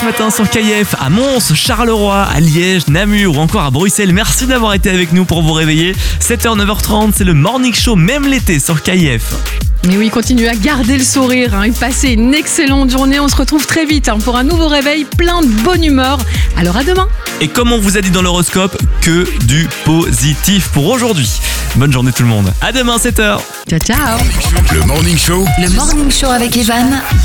Matin sur KIF, à Mons, Charleroi, à Liège, Namur ou encore à Bruxelles. Merci d'avoir été avec nous pour vous réveiller. 7h, 9h30, c'est le Morning Show, même l'été sur KIF. Mais oui, continuez à garder le sourire et passez une excellente journée. On se retrouve très vite pour un nouveau réveil plein de bonne humeur. Alors à demain. Et comme on vous a dit dans l'horoscope, que du positif pour aujourd'hui. Bonne journée tout le monde. À demain 7h. Ciao, ciao. Le Morning Show. Le Morning Show avec Evan